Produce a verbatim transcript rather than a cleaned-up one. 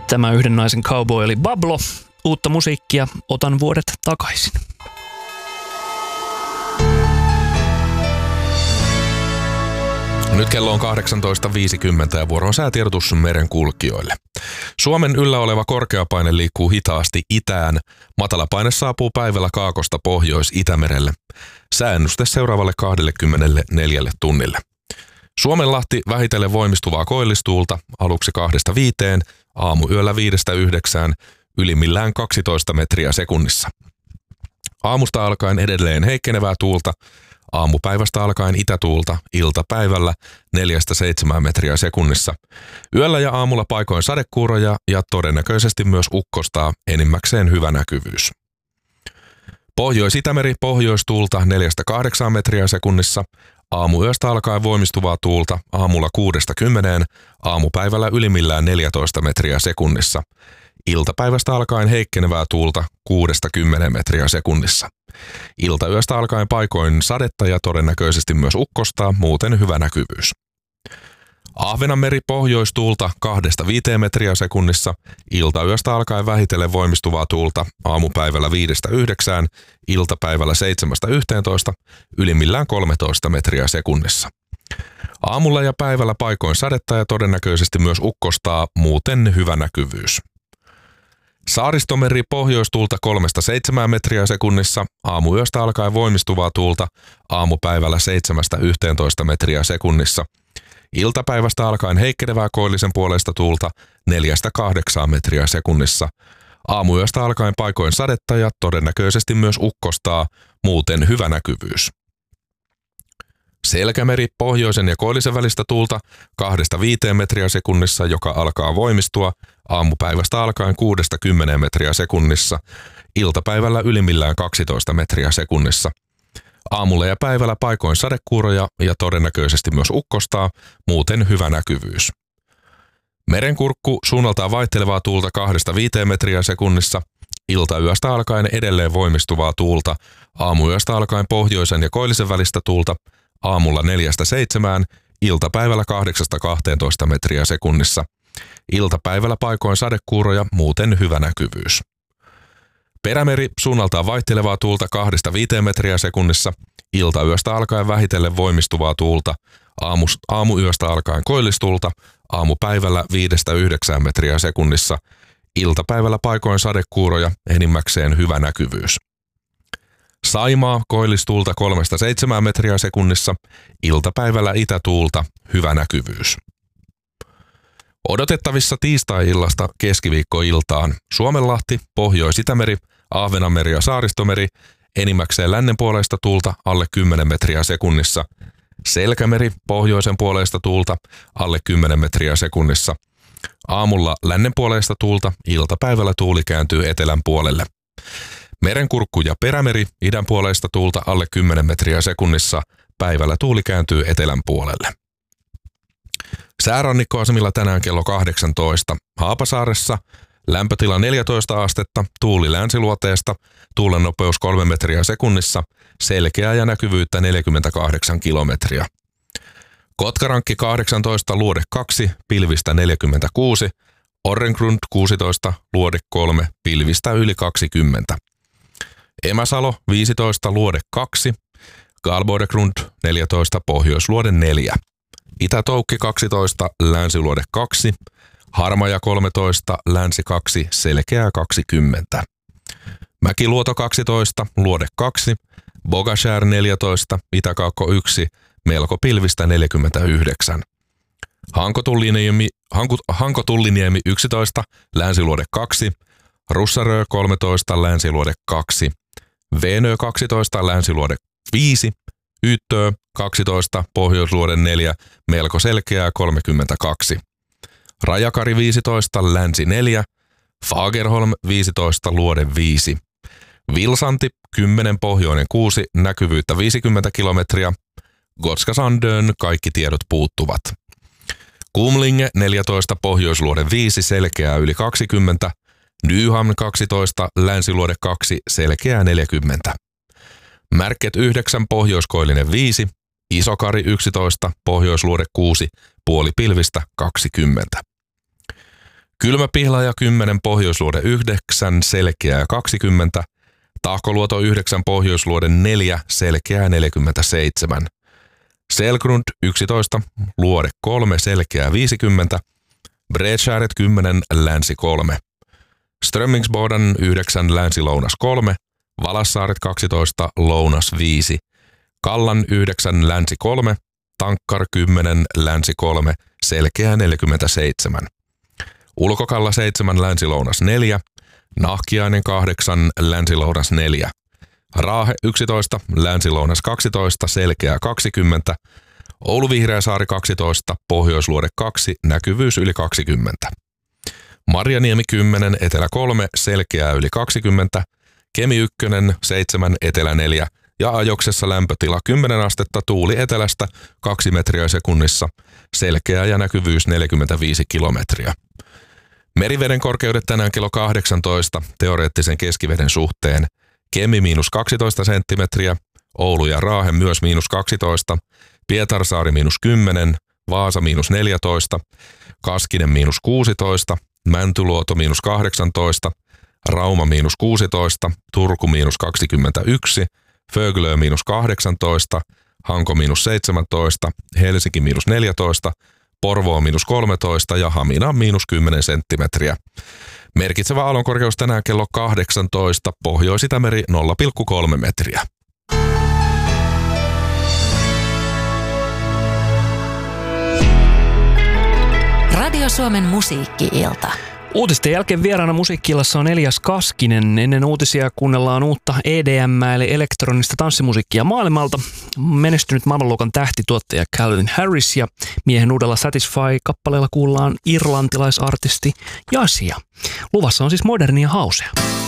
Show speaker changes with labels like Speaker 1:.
Speaker 1: Tämä yhden naisen cowboy oli Bablo. Uutta musiikkia, otan vuodet takaisin.
Speaker 2: Nyt kello on kahdeksantoista viisikymmentä ja vuoro on säätiedotus merenkulkijoille. Suomen yllä oleva korkeapaine liikkuu hitaasti itään. Matalapaine saapuu päivällä kaakosta Pohjois-Itämerelle. Sääennuste seuraavalle kaksikymmentäneljä tunnille. Suomenlahti vähitellen voimistuvaa koillistuulta aluksi kahdesta viiteen, aamuyöllä viidestä yhdeksään, ylimmillään kaksitoista metriä sekunnissa. Aamusta alkaen edelleen heikkenevää tuulta, aamupäivästä alkaen itätuulta, iltapäivällä neljästä seitsemään metriä sekunnissa. Yöllä ja aamulla paikoin sadekuuroja ja todennäköisesti myös ukkostaa, enimmäkseen hyvä näkyvyys. Pohjois-Itämeri pohjoistuulta neljästä kahdeksaan metriä sekunnissa, aamuyöstä alkaen voimistuvaa tuulta, aamulla kuudesta kymmeneen, aamupäivällä ylimmillään neljätoista metriä sekunnissa. Iltapäivästä alkaen heikkenevää tuulta kuudesta kymmeneen metriä sekunnissa. Iltayöstä alkaen paikoin sadetta ja todennäköisesti myös ukkostaa, muuten hyvä näkyvyys. Ahvenanmeri pohjoistuulta kahdesta viiteen metriä sekunnissa, iltayöstä alkaen vähitellen voimistuvaa tuulta, aamupäivällä viidestä yhdeksään, iltapäivällä seitsemästä yhteentoista, ylimmillään kolmetoista metriä sekunnissa. Aamulla ja päivällä paikoin sadetta ja todennäköisesti myös ukkostaa, muuten hyvä näkyvyys. Saaristomeri pohjoistuulta kolmesta seitsemään metriä sekunnissa, aamuyöstä alkaen voimistuvaa tuulta, aamupäivällä seitsemästä yhteentoista metriä sekunnissa. Iltapäivästä alkaen heikkenevää koillisen puoleista tuulta neljästä kahdeksaan metriä sekunnissa. Aamuyöstä alkaen paikoin sadetta ja todennäköisesti myös ukkostaa, muuten hyvä näkyvyys. Selkämeri pohjoisen ja koillisen välistä tuulta kahdesta viiteen metriä sekunnissa, joka alkaa voimistua, aamupäivästä alkaen kuudesta kymmeneen metriä sekunnissa, iltapäivällä ylimmillään kaksitoista metriä sekunnissa. Aamulla ja päivällä paikoin sadekuuroja ja todennäköisesti myös ukkostaa, muuten hyvä näkyvyys. Merenkurkku suunnaltaan vaihtelevaa tuulta kahdesta viiteen metriä sekunnissa, iltayöstä alkaen edelleen voimistuvaa tuulta, aamuyöstä alkaen pohjoisen ja koillisen välistä tuulta, aamulla neljästä seitsemään, iltapäivällä kahdeksasta kahteentoista metriä sekunnissa. Iltapäivällä paikoin sadekuuroja, muuten hyvä näkyvyys. Perämeri suunnaltaan vaihtelevaa tuulta kahdesta viiteen metriä sekunnissa, iltayöstä alkaen vähitellen voimistuvaa tuulta, aamus, aamuyöstä alkaen koillistuulta, aamupäivällä viidestä yhdeksään metriä sekunnissa, iltapäivällä paikoin sadekuuroja, enimmäkseen hyvä näkyvyys. Saimaa koillistuulta kolmesta seitsemään metriä sekunnissa, iltapäivällä itätuulta, hyvä näkyvyys. Odotettavissa tiistai-illasta keskiviikkoiltaan Suomenlahti, Pohjois-Itämeri, Ahvenanmeri ja Saaristomeri, enimmäkseen lännen puoleista tuulta alle kymmenen metriä sekunnissa, Selkämeri, pohjoisen puoleista tuulta alle kymmenen metriä sekunnissa. Aamulla lännen puoleista tuulta, iltapäivällä tuuli kääntyy etelän puolelle. Merenkurkku ja Perämeri, idän puoleista tuulta alle kymmenen metriä sekunnissa, päivällä tuuli kääntyy etelän puolelle. Säärannikkoasemilla tänään kello kahdeksantoista. Haapasaaressa lämpötila neljätoista astetta, tuuli länsiluoteesta, tuulen nopeus kolme metriä sekunnissa, selkeää ja näkyvyyttä neljäkymmentäkahdeksan kilometriä. Kotkarankki kahdeksantoista, luode kaksi, pilvistä neljäkymmentäkuusi, Orrengrund kuusitoista, luode kolme, pilvistä yli kaksikymmentä. Emäsalo viisitoista, luode kaksi, Galbodegrund neljätoista, pohjoisluode neljä. Itätoukki kaksitoista, länsiluode kaksi, Harmaja kolmetoista, länsi kaksi, selkeää kaksikymmentä. Mäkiluoto kaksitoista, luode kaksi, Bogashär neljätoista, Itäkaakko yksi, melko pilvistä neljäkymmentäyhdeksän. Hankotulliniemi, Hanko, Hankotulliniemi yksitoista, länsiluode kaksi, Russarö kolmetoista, länsiluode kaksi, Venö kaksitoista, länsiluode viisi, Yttö kaksitoista, pohjoisluode neljä, melko selkeää kolmekymmentäkaksi. Rajakari viisitoista, länsi neljä, Fagerholm viisitoista, luode viisi. Vilsanti kymmenen, pohjoinen kuusi, näkyvyyttä viisikymmentä kilometriä. Gotska Sandön kaikki tiedot puuttuvat. Kumlinge neljätoista, pohjoisluode viisi, selkeää yli kaksikymmentä. Nyhamn kaksitoista, länsiluode kaksi, selkeää neljäkymmentä. Märket yhdeksän, pohjoiskoillinen viisi, Isokari yksitoista, pohjoisluode kuusi, puoli pilvistä kaksikymmentä. Kylmäpihlaja kymmenen, Pohjoisluode yhdeksän, Selkeää kaksikymmentä. Tahkoluoto yhdeksän, Pohjoisluode neljä, Selkeää neljäkymmentäseitsemän. Selgrund yksitoista, Luode kolme, Selkeää viisikymmentä. Bredskäret kymmenen, Länsi kolme. Strömmingsboden yhdeksän, Länsi-Lounas kolme. Valassaaret kaksitoista, Lounas viisi. Kallan yhdeksän, Länsi kolme. Tankkar kymmenen, Länsi kolme, Selkeää neljäkymmentäseitsemän. Ulkokalla seitsemän, Länsi-Lounas neljä. Nahkiainen kahdeksan, Länsi-Lounas neljä. Raahe yksitoista, Länsi-Lounas kaksitoista, Selkeää kaksikymmentä. Oulu-Vihreäsaari kaksitoista, Pohjoisluode kaksi, näkyvyys yli kaksikymmentä. Marjaniemi kymmenen, Etelä kolme, Selkeää yli kaksikymmentä. Kemi yksi seitsemän, Etelä neljä ja Ajoksessa lämpötila kymmenen astetta, tuuli etelästä kaksi metriä sekunnissa, Selkeää ja näkyvyys neljäkymmentäviisi kilometriä. Meriveden korkeudet tänään kello kahdeksantoista teoreettisen keskiveden suhteen. Kemi miinus kaksitoista senttimetriä, Oulu ja Raahe myös miinus kaksitoista, Pietarsaari miinus kymmenen, Vaasa miinus neljätoista, Kaskinen miinus kuusitoista, Mäntyluoto miinus kahdeksantoista, Rauma miinus kuusitoista, Turku miinus kaksikymmentäyksi, Föglö miinus kahdeksantoista, Hanko miinus seitsemäntoista, Helsinki miinus neljätoista, Porvoo miinus kolmetoista ja Hamina miinus kymmenen senttimetriä. Merkitsevä aallonkorkeus tänään kello kahdeksantoista, Pohjois-Itämeri nolla pilkku kolme metriä.
Speaker 3: Radio Suomen musiikki-ilta.
Speaker 1: Uutisten jälkeen vieraana musiikki-illassa on Elias Kaskinen. Ennen uutisia kuunnellaan uutta E D M eli elektronista tanssimusiikkia maailmalta. Menestynyt maailmanluokan tähtituottaja Calvin Harris ja miehen uudella Satisfy-kappaleella kuullaan irlantilaisartisti Jasia. Luvassa on siis modernia housea.